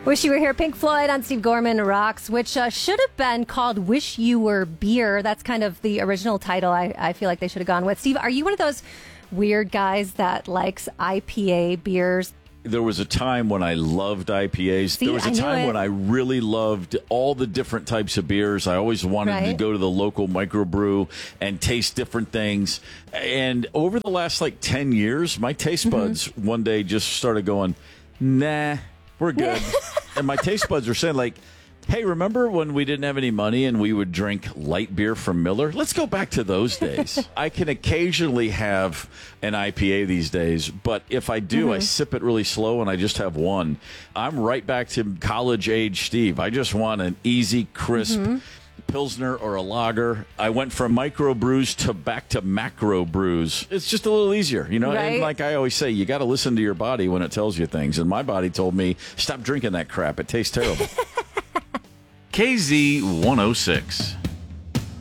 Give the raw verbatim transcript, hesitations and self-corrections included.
Wish You Were Here, Pink Floyd on Steve Gorman Rocks, which uh, should have been called Wish You Were Beer. That's kind of the original title I, I feel like they should have gone with. Steve, are you one of those weird guys that likes I P A beers? There was a time when I loved I P As. See, there was a I knew time it. when I really loved all the different types of beers. I always wanted Right. to go to the local microbrew and taste different things. And over the last like ten years, my taste buds Mm-hmm. one day just started going, nah, we're good. And my taste buds were saying like, hey, remember when we didn't have any money and we would drink light beer from Miller? Let's go back to those days. I can occasionally have an I P A these days, but if I do, Mm-hmm. I sip it really slow and I just have one. I'm right back to college age Steve. I just want an easy, crisp Mm-hmm. Pilsner or a lager. I went from micro brews to back to macro brews. It's just a little easier, you know? Right. And like I always say, you got to listen to your body when it tells you things. And my body told me, stop drinking that crap. It tastes terrible. K Z one oh six.